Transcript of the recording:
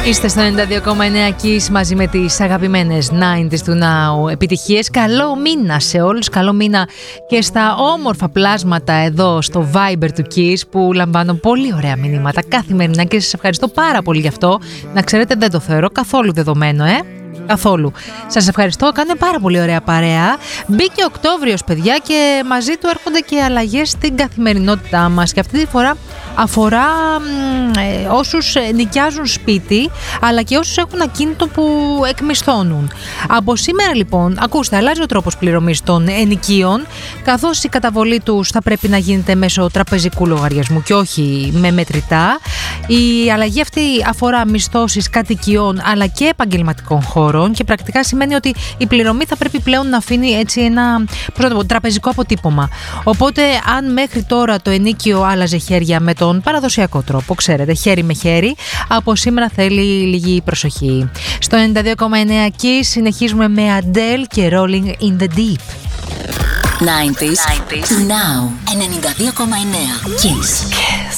Είστε στο 92,9 Kiss μαζί με τις αγαπημένες 90s του Now επιτυχίες. Καλό μήνα σε όλους, καλό μήνα και στα όμορφα πλάσματα εδώ στο Viber του Kiss που λαμβάνω πολύ ωραία μηνύματα καθημερινά και σας ευχαριστώ πάρα πολύ γι' αυτό. Να ξέρετε, δεν το θεωρώ καθόλου δεδομένο, καθόλου. Σας ευχαριστώ, κάνετε πάρα πολύ ωραία παρέα. Μπήκε Οκτώβριος, παιδιά, και μαζί του έρχονται και αλλαγές στην καθημερινότητά μας. Και αυτή τη φορά αφορά όσους νοικιάζουν σπίτι, αλλά και όσους έχουν ακίνητο που εκμισθώνουν. Από σήμερα, λοιπόν, ακούστε, αλλάζει ο τρόπος πληρωμής των ενοικίων, καθώς η καταβολή τους θα πρέπει να γίνεται μέσω τραπεζικού λογαριασμού και όχι με μετρητά. Η αλλαγή αυτή αφορά μισθώσεις κατοικιών αλλά και επαγγελματικών χώρων και πρακτικά σημαίνει ότι η πληρωμή θα πρέπει πλέον να αφήνει έτσι ένα τραπεζικό αποτύπωμα. Οπότε, αν μέχρι τώρα το ενοίκιο άλλαζε χέρια με τον παραδοσιακό τρόπο, ξέρετε, χέρι με χέρι, από σήμερα θέλει λίγη προσοχή. Στο 92,9 Kiss συνεχίζουμε με Adele και Rolling in the Deep. 90s, now 92,9 Kiss.